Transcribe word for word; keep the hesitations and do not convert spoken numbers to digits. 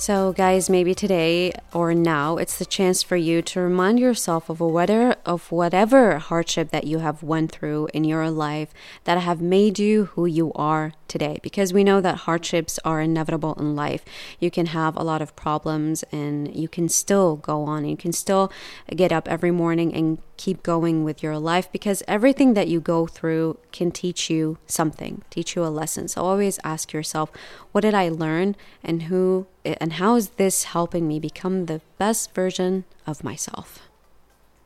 So, guys, maybe today or now, it's the chance for you to remind yourself of a whether of whatever hardship that you have went through in your life that have made you who you are today. Because we know that hardships are inevitable in life. You can have a lot of problems, and you can still go on. You can still get up every morning and keep going with your life, because everything that you go through can teach you something, teach you a lesson. So always ask yourself, what did I learn, and who and how is this helping me become the best version of myself?